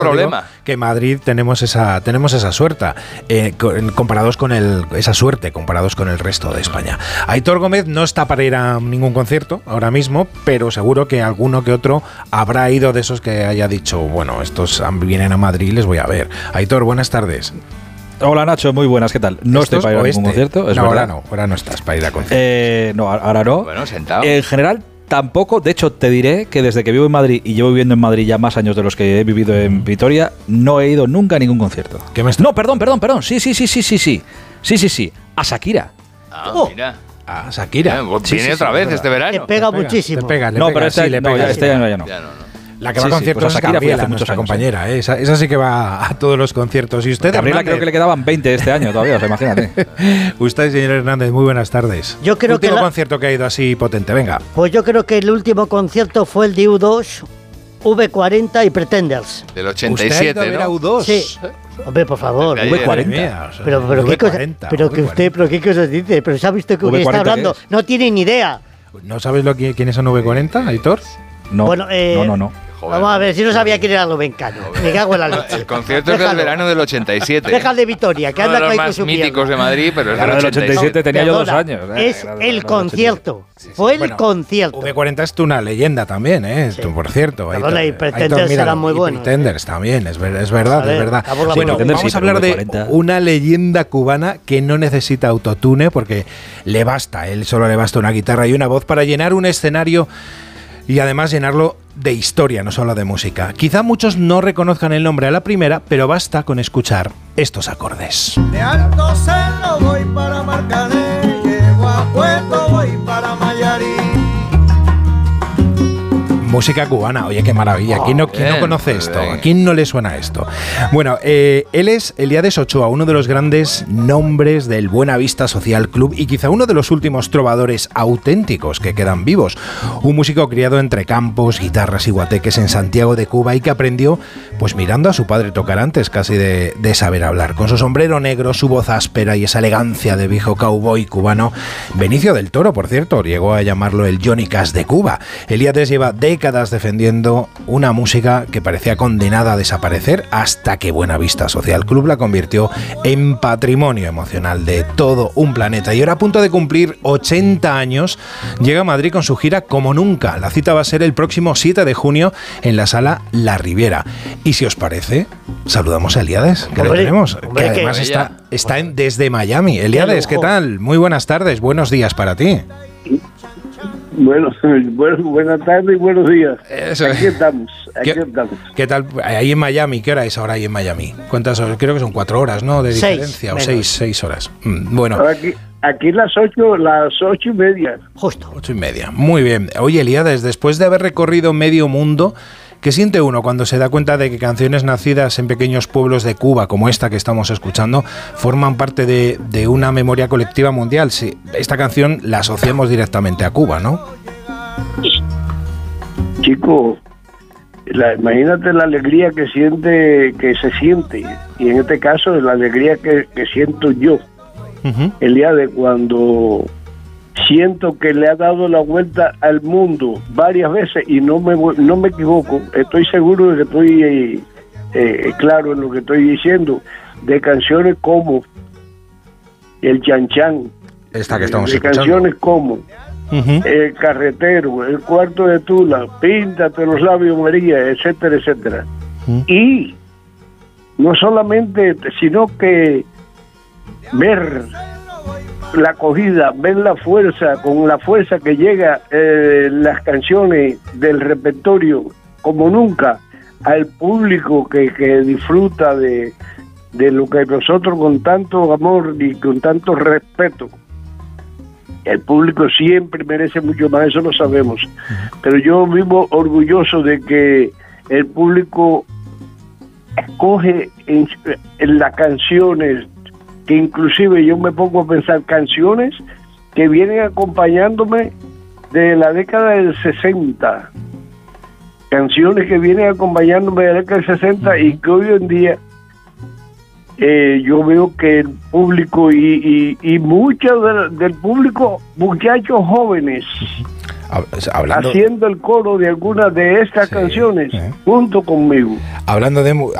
problema. Que en Madrid tenemos esa suerte, comparados con el resto de España. Aitor Gómez no está para ir a ningún concierto ahora mismo, pero seguro que alguno que otro habrá ido de esos que haya dicho, bueno, estos vienen a Madrid y les voy a ver. Aitor, buenas tardes. Hola Nacho, muy buenas, ¿qué tal? No estoy para ir a ningún concierto, es verdad. Ahora no estás para ir a concierto. No, ahora no. Bueno, sentado. En general tampoco, de hecho te diré que desde que vivo en Madrid y llevo viviendo en Madrid ya más años de los que he vivido en Vitoria, no he ido nunca a ningún concierto. No, perdón, sí, a Shakira. Mira. A Shakira. Viene otra vez este verano. Te pega muchísimo. Pero este año ya no. La que va a conciertos es Gabriela, nuestra compañera. Esa sí que va a todos los conciertos. ¿Y usted, Gabriela, creo que le quedaban 20 este año todavía, o sea, imagínate. Usted, señor Hernández, muy buenas tardes. Yo creo último concierto que ha ido así potente, venga. Pues yo creo que el último concierto fue el de U2, V40 y Pretenders. Del 87, ¿Usted ha ido a ver a ¿no? U2? Sí. Hombre, por favor. V40. Pero qué cosas dice. Pero ¿se ha visto que V40 está hablando? ¿qué es? No tiene ni idea. ¿No sabes quiénes son V40, Aitor? No, Bueno, no. Joder. Vamos a ver, si no sabía quién era Lobencano. Me cago en la leche. El concierto es del verano del 87. Deja de Vitoria, que Uno anda de los con más su míticos de Madrid, pero es Claro, del del 87 tenía yo 2 Perdona, años. Es el concierto. Fue el concierto. V40 es una leyenda también, Sí. por cierto. Perdona, y Pretenders eran muy buenos. Pretenders también, es verdad, A ver, es verdad. acabó la Bueno, Pretenders, vamos sí, a hablar de V40. una leyenda cubana que no necesita autotune porque le basta, él solo le basta una guitarra y una voz para llenar un escenario y además llenarlo de historia, no solo de música. Quizá muchos no reconozcan el nombre a la primera, pero basta con escuchar estos acordes. De Alto Cerro voy para Marcané, llego a Puerto, voy para Mayarí. Música cubana, oye, qué maravilla. ¿Quién no conoce esto? ¿A quién no le suena esto? Bueno, él es Elías Ochoa, uno de los grandes nombres del Buenavista Social Club y quizá uno de los últimos trovadores auténticos que quedan vivos. Un músico criado entre campos, guitarras y guateques en Santiago de Cuba y que aprendió pues mirando a su padre tocar antes casi de saber hablar. Con su sombrero negro, su voz áspera y esa elegancia de viejo cowboy cubano, Benicio del Toro, por cierto, llegó a llamarlo el Johnny Cash de Cuba. Elías lleva décadas defendiendo una música que parecía condenada a desaparecer hasta que Buenavista Social Club la convirtió en patrimonio emocional de todo un planeta. Y ahora, a punto de cumplir 80 años, llega a Madrid con su gira Como Nunca. La cita va a ser el próximo 7 de junio en la sala La Riviera. Y si os parece, saludamos a Elías, que le tenemos, que además está desde Miami. Elías, ¿qué tal? Muy buenas tardes, buenos días para ti. Buenas tardes y buenos días. Eso. Aquí estamos. ¿Qué tal ahí en Miami? ¿Qué hora es ahora ahí en Miami? ¿Cuántas horas? Creo que son 4 horas, ¿no? De diferencia, o 6 horas. Bueno. Aquí las 8:30. Justo. 8:30. Muy bien. Oye, Elías, después de haber recorrido medio mundo, ¿qué siente uno cuando se da cuenta de que canciones nacidas en pequeños pueblos de Cuba, como esta que estamos escuchando, forman parte de una memoria colectiva mundial? Sí, esta canción la asociamos directamente a Cuba, ¿no? Chico, imagínate la alegría que se siente, y en este caso la alegría que siento yo, el día de cuando siento que le ha dado la vuelta al mundo varias veces y no me equivoco, estoy seguro de que estoy claro en lo que estoy diciendo, de canciones como El Chan Chan, esta que estamos de escuchando. canciones como El Carretero, El Cuarto de Tula, Píntate los labios María, etcétera, etcétera. Y no solamente, sino que ver la acogida, ver la fuerza, con la fuerza que llega las canciones del repertorio como nunca al público que disfruta de lo que nosotros con tanto amor y con tanto respeto. El público siempre merece mucho más, eso lo sabemos, pero yo vivo orgulloso de que el público escoge en las canciones, que inclusive yo me pongo a pensar canciones que vienen acompañándome de la década del 60, canciones que vienen acompañándome de la década del 60 y que hoy en día yo veo que el público y muchos del público, muchachos jóvenes, haciendo el coro de algunas de estas canciones junto conmigo. Hablando de